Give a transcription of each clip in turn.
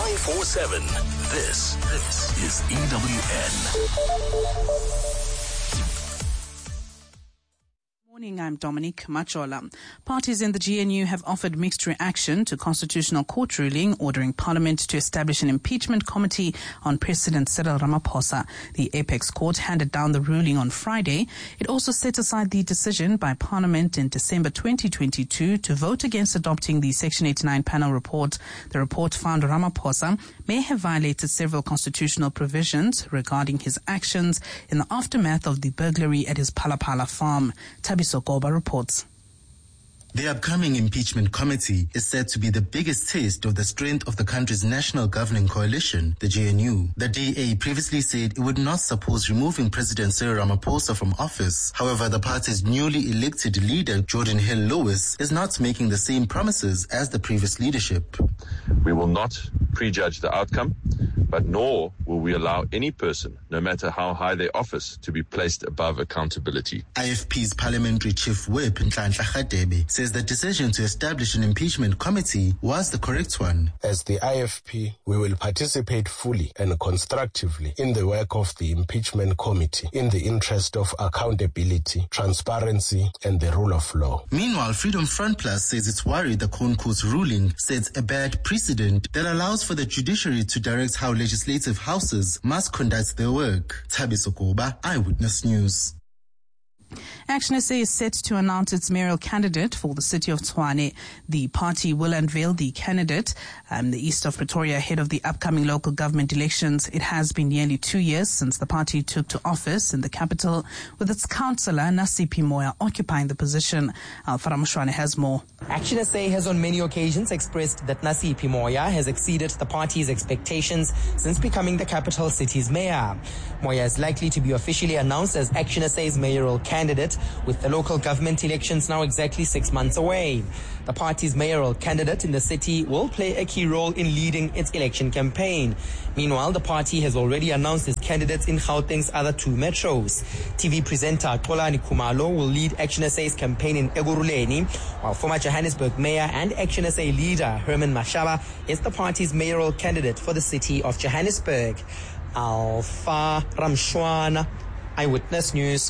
947. This is EWN. Morning, I'm Dominique Machola. Parties in the GNU have offered mixed reaction to Constitutional Court ruling ordering Parliament to establish an impeachment committee on President Cyril Ramaphosa. The Apex Court handed down the ruling on Friday. It also set aside the decision by Parliament in December 2022 to vote against adopting the Section 89 panel report. The report found Ramaphosa may have violated several constitutional provisions regarding his actions in the aftermath of the burglary at his Phalaphala farm. Sokoba reports. The upcoming impeachment committee is said to be the biggest test of the strength of the country's national governing coalition, the GNU. The DA previously said it would not support removing President Cyril Ramaphosa from office. However, the party's newly elected leader, Jordan Hill Lewis, is not making the same promises as the previous leadership. We will not prejudge the outcome, but nor will we allow any person, no matter how high their office, to be placed above accountability. IFP's Parliamentary Chief Whip, Nhlanhla Radebe, says the decision to establish an impeachment committee was the correct one. As the IFP, we will participate fully and constructively in the work of the impeachment committee in the interest of accountability, transparency, and the rule of law. Meanwhile, Freedom Front Plus says it's worried the Court's ruling sets a bad precedent that allows for the judiciary to direct how legislative houses must conduct their work. Thabiso Koba, Eyewitness News. Action SA is set to announce its mayoral candidate for the city of Tshwane. The party will unveil the candidate the east of Pretoria ahead of the upcoming local government elections. It has been nearly 2 years since the party took to office in the capital, with its councillor Nasiphi Moya occupying the position. Alfara Mushwane has more. Action SA has on many occasions expressed that Nasiphi Moya has exceeded the party's expectations since becoming the capital city's mayor. Moya is likely to be officially announced as Action SA's mayoral candidate, with the local government elections now exactly 6 months away. The party's mayoral candidate in the city will play a key role in leading its election campaign. Meanwhile, the party has already announced its candidates in Gauteng's other two metros. TV presenter Xolani Khumalo will lead Action SA's campaign in Ekurhuleni, while former Johannesburg mayor and Action SA leader Herman Mashaba is the party's mayoral candidate for the city of Johannesburg. Alpha Ramshwana, Eyewitness News.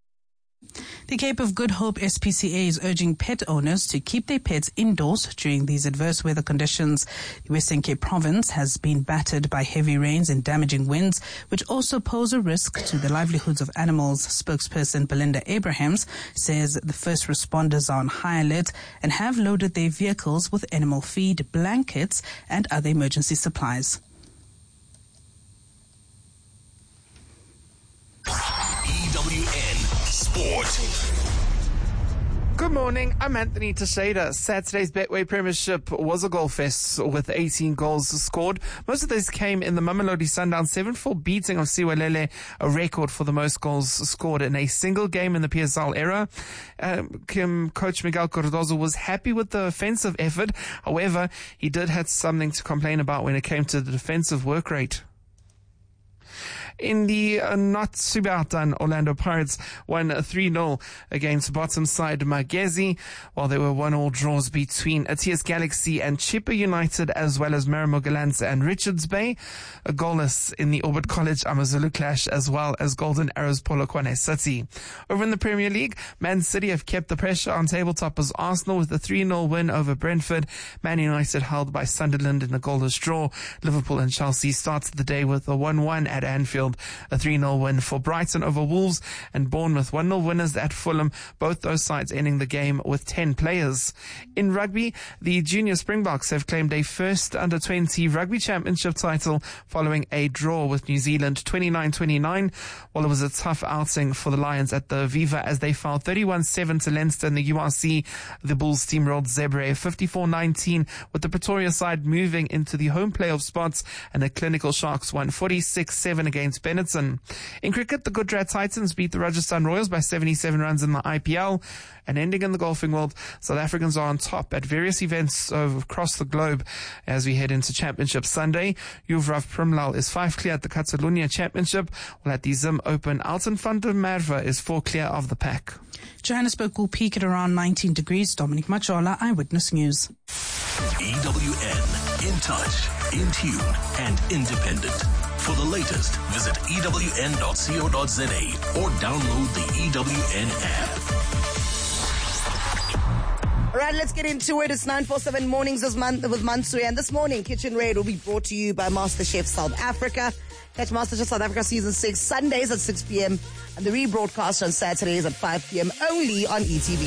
The Cape of Good Hope SPCA is urging pet owners to keep their pets indoors during these adverse weather conditions. The Western Cape province has been battered by heavy rains and damaging winds, which also pose a risk to the livelihoods of animals. Spokesperson Belinda Abrahams says the first responders are on high alert and have loaded their vehicles with animal feed, blankets, and other emergency supplies. EWN Sport. Good morning, I'm Anthony Teixeira. Saturday's Betway Premiership was a goal fest with 18 goals scored. Most of these came in the Mamelodi Sundowns 7-4 beating of Siwelele, a record for the most goals scored in a single game in the PSL era. Coach Miguel Cardozo was happy with the offensive effort. However, he did have something to complain about when it came to the defensive work rate. In the not too bad done, Orlando Pirates won 3-0 against bottom side Magezi, while there were 1-1 draws between Atias Galaxy and Chippa United, as well as Marimo Galanza and Richards Bay. A goalless in the Orbit College Amazulu clash, as well as Golden Arrows Polokwane City. Over in the Premier League, Man City have kept the pressure on tabletoppers Arsenal with a 3-0 win over Brentford. Man United held by Sunderland in a goalless draw. Liverpool and Chelsea started the day with a 1-1 at Anfield. A 3-0 win for Brighton over Wolves, and Bournemouth 1-0 winners at Fulham, both those sides ending the game with 10 players. In rugby, the junior Springboks have claimed a first under-20 rugby championship title following a draw with New Zealand 29-29. While it was a tough outing for the Lions at the Viva as they fell 31-7 to Leinster in the URC, the Bulls steamrolled Zebre 54-19, with the Pretoria side moving into the home playoff spots, and the Clinical Sharks won 46-7 against Benetton. In cricket, the Gujarat Titans beat the Rajasthan Royals by 77 runs in the IPL. And ending in the golfing world, South Africans are on top at various events across the globe as we head into Championship Sunday. Yuvraj Primlal is 5 clear at the Catalonia Championship, while at the Zim Open, Alton van der Merwe is 4 clear of the pack. Johannesburg will peak at around 19 degrees. Dominic Machola, Eyewitness News. EWN In Touch. in tune, and independent. For the latest, visit ewn.co.za or download the EWN app. All right, let's get into it. It's 947 Mornings this month with Mansui. And this morning, Kitchen Raid will be brought to you by MasterChef South Africa. Catch MasterChef South Africa Season 6 Sundays at 6 p.m. and the rebroadcast on Saturdays at 5 p.m. only on ETV.